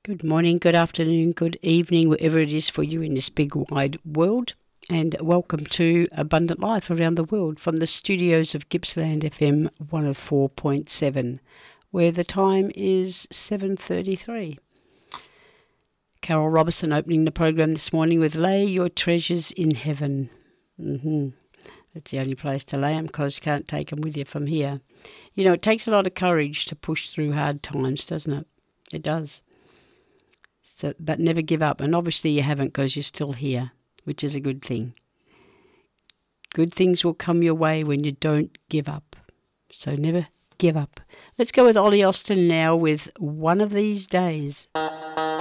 Good morning, good afternoon, good evening, wherever it is for you in this big wide world. And welcome to Abundant Life Around the World from the studios of Gippsland FM 104.7, where the time is 7:33. Carol Robertson opening the program this morning with Lay Your Treasures in Heaven. That's the only place to lay them because you can't take them with you from here. You know, it takes a lot of courage to push through hard times, doesn't it? It does. So, but never give up. And obviously you haven't because you're still here, which is a good thing. Good things will come your way when you don't give up. So never give up. Let's go with Ollie Austin now with One of These Days.